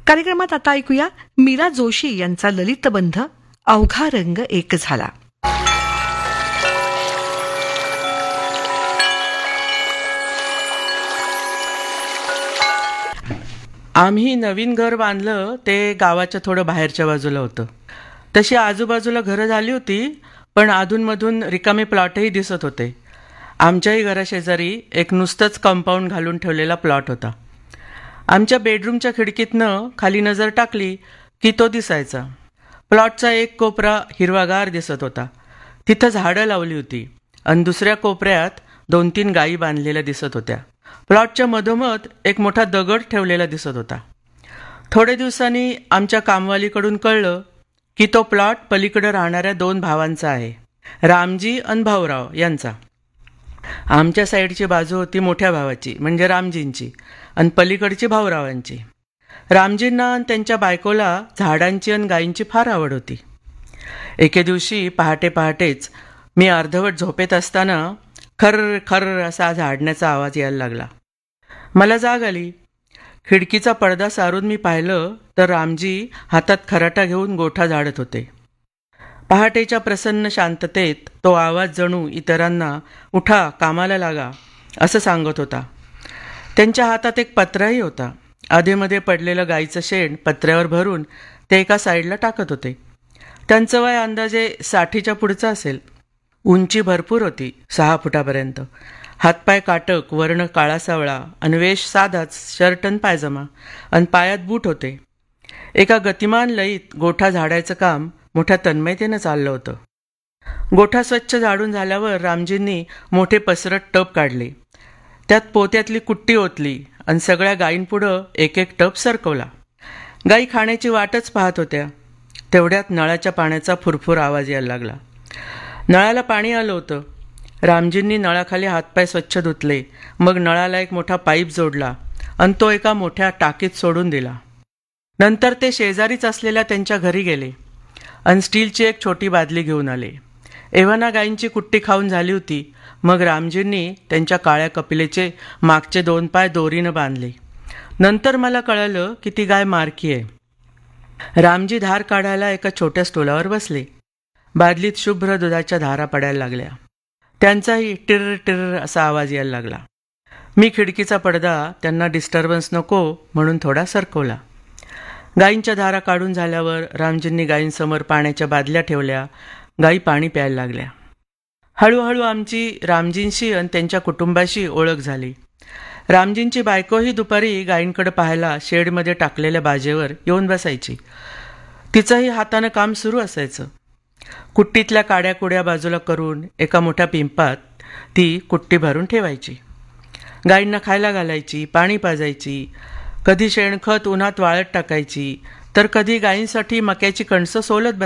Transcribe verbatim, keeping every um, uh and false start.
कार्यक्रमात आता ऐकूया मीरा जोशी यांचा ललितबंध अवघा रंग एक झाला. आम्ही नवीन घर बांधलं ते गावाच्या थोडं बाहेरच्या बाजूला होतं. तशी आजूबाजूला घरं झाली होती, पण अधूनमधून रिकामे प्लॉटही दिसत होते. आमच्याही घराशेजारी एक नुसतंच कंपाऊंड घालून ठेवलेला प्लॉट होता. आमच्या बेडरूमच्या खिडकीतनं खाली नजर टाकली की तो दिसायचा. प्लॉटचा एक कोपरा हिरवागार दिसत होता. तिथं झाडं लावली होती आणि दुसऱ्या कोपऱ्यात दोन तीन गायी बांधलेल्या दिसत होत्या. प्लॉटच्या मधोमध एक मोठा दगड ठेवलेला दिसत होता. थोड्या दिवसांनी आमच्या कामवालीकडून कळलं की तो प्लॉट पलीकडे राहणाऱ्या दोन भावांचा आहे, रामजी आणि भाऊराव यांचा. आमच्या साईडची बाजू होती मोठ्या भावाची म्हणजे रामजींची आणि पलीकडची भाऊरावांची. रामजींना आणि त्यांच्या बायकोला झाडांची आणि गायींची फार आवड होती. एके दिवशी पहाटे पहाटेच मी अर्धवट झोपेत असताना खर्र खर्र असा झाडण्याचा आवाज यायला लागला. मला जाग आली. खिडकीचा पडदा सारून मी पाहिलं तर रामजी हातात खराटा घेऊन गोठा झाडत होते. पहाटेच्या प्रसन्न शांततेत तो आवाज जणू इतरांना उठा कामाला लागा असं सांगत होता. त्यांच्या हातात एक पत्राही होता. आधेमध्ये पडलेलं गाईचं शेण पत्र्यावर भरून ते एका साईडला टाकत होते. त्यांचं वय अंदाजे साठीच्या पुढचं असेल. उंची भरपूर होती, सहा फुटापर्यंत. हातपाय काटक, वर्ण काळा सावळा आणि वेश साधाच, शर्ट आणि पायजमा आणि पायात बूट होते. एका गतिमान लयीत गोठा झाडायचं काम मोठ्या तन्मयतेनं चाललं होतं. गोठा स्वच्छ झाडून झाल्यावर रामजींनी मोठे पसरट टब काढले. त्यात पोत्यातली कुट्टी ओतली आणि सगळ्या गायींपुढं एक एक टब सरकवला. गायी खाण्याची वाटच पाहत होत्या. तेवढ्यात नळाच्या पाण्याचा फुरफुर आवाज यायला लागला. नळाला पाणी आलं होतं. रामजींनी नळाखाली हातपाय स्वच्छ धुतले. मग नळाला एक मोठा पाईप जोडला आणि तो एका मोठ्या टाकीत सोडून दिला. नंतर ते शेजारीच असलेल्या त्यांच्या घरी गेले आणि स्टीलची एक छोटी बादली घेऊन आले. एव्हाना गायींची कुट्टी खाऊन झाली होती. मग रामजींनी त्यांच्या काळ्या कपिलेचे मागचे दोन पाय दोरीनं बांधले. नंतर मला कळलं की ती गाय मारकी आहे. रामजी धार काढायला एका छोट्या स्टोलावर बसले. बादलीत शुभ्र दुधाच्या धारा पडायला लागल्या. त्यांचाही टिर्र टिर्र असा आवाज यायला लागला. मी खिडकीचा पडदा त्यांना डिस्टर्बन्स नको म्हणून थोडा सरकवला. गायींच्या धारा काढून झाल्यावर रामजींनी गायींसमोर पाण्याच्या बादल्या ठेवल्या. गायी पाणी प्यायला लागल्या. हळूहळू आमची रामजींशी आणि त्यांच्या कुटुंबाशी ओळख झाली. रामजींची बायकोही दुपारी गायींकडे पाहायला शेडमध्ये टाकलेल्या बाजेवर येऊन बसायची. तिचंही हातानं काम सुरू असायचं. कुट्टीतल्या काड्या कुड्या बाजूला करून एका मोठ्या पिंपात ती कुट्टी भरून ठेवायची. गायींना खायला घालायची, पाणी पाजायची. कधी शेणखत उन्हात वाळत टाकायची, तर कधी गायींसाठी मक्याची कणसं सोलत